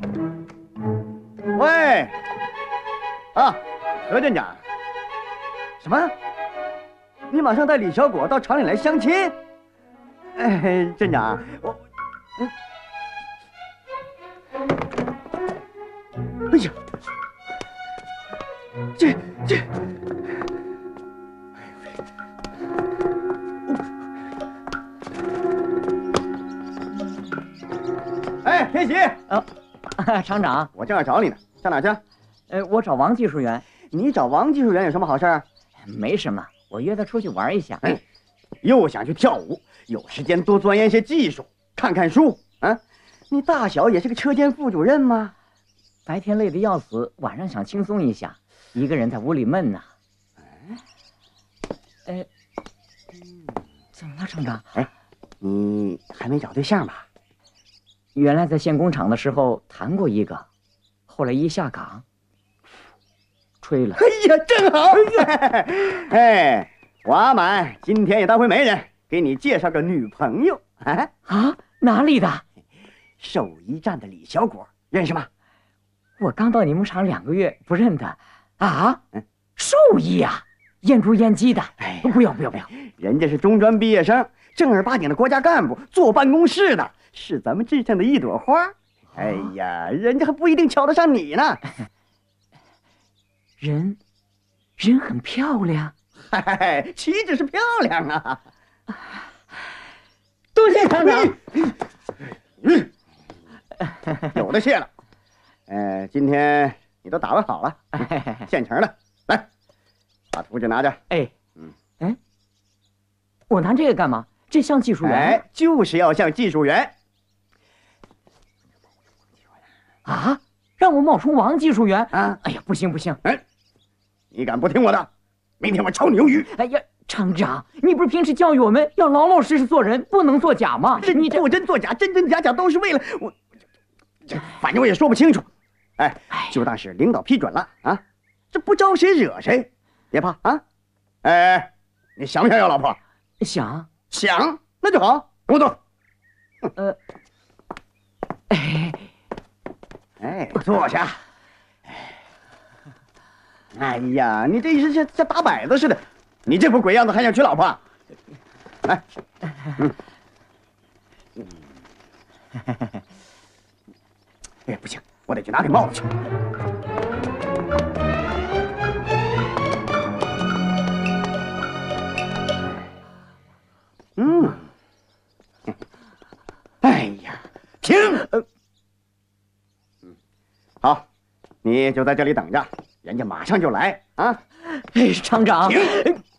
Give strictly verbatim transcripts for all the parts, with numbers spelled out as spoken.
喂，啊，何镇长，什么？你马上带李小果到厂里来相亲？哎，镇长，我，嗯，哎呀，这这。 哎，天喜， 啊，厂长， 我正要找你呢，上哪去？ 呃，我找王技术员。 你找王技术员有什么好事儿？ 没什么，我约他出去玩一下。 哎，又想去跳舞，有时间多钻研些技术，看看书啊。你大小也是个车间副主任吗？ 白天累得要死，晚上想轻松一下，一个人在屋里闷呐。哎，呃，怎么了，厂长？ 哎，你还没找对象吧？ 原来在县工厂的时候谈过一个，后来一下岗，吹了。 哎呀，正好！哎，我阿满今天也当回媒人，给你介绍个女朋友。啊啊，哪里的？ 兽医站的李小果，认识吗？ 我刚到你们厂两个月，不认得。啊？兽医啊，验猪验鸡的。哎，不要不要不要， 人家是中专毕业生，正儿八经的国家干部，坐办公室的。 是咱们镇上的一朵花，哎呀，人家还不一定瞧得上你呢。 人，人很漂亮， 嗨，岂止是漂亮啊！ 多谢厂长。 嗯，有的谢了。呃，今天你都打扮好了，现成的，来，把图纸拿着。 哎，嗯，哎，我拿这个干嘛？这像技术员？ 哎，就是要像技术员。 啊！让我冒充王技术员啊！ 哎呀，不行不行！ 哎，你敢不听我的，明天我炒你鱿鱼！ 哎呀，厂长，你不是平时教育我们要老老实实做人，不能作假吗？ 你做真做假，真真假假，都是为了我。这反正我也说不清楚。哎，就当是领导批准了啊！这不招谁惹谁，别怕啊！哎，你想不想要老婆？ 想想，那就好，跟我走。 呃，哎。 哎，坐下。哎呀，你这是像像打摆子似的，你这副鬼样子还想娶老婆？来，嗯，哎，不行，我得去拿顶帽子去。嗯，哎呀，停！呃。 好，你就在这里等着，人家马上就来啊！ 哎，厂长， 哎，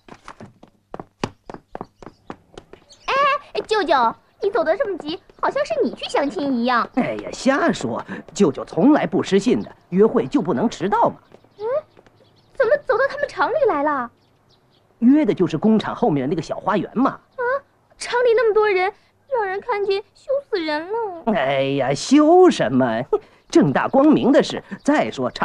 舅舅，你走得这么急，好像是你去相亲一样。 哎呀，瞎说！舅舅从来不失信的，约会就不能迟到嘛。 嗯，怎么走到他们厂里来了？ 约的就是工厂后面的那个小花园嘛。 啊，厂里那么多人，让人看见羞死人了。 哎呀，羞什么？正大光明的事。再说厂。